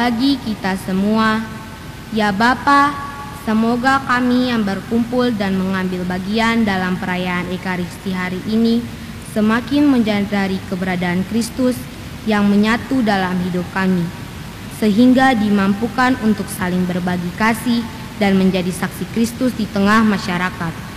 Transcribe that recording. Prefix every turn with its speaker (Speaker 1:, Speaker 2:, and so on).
Speaker 1: bagi kita semua. Ya Bapa, semoga kami yang berkumpul dan mengambil bagian dalam perayaan Ekaristi hari ini semakin menyadari keberadaan Kristus yang menyatu dalam hidup kami, sehingga dimampukan untuk saling berbagi kasih dan menjadi saksi Kristus di tengah masyarakat.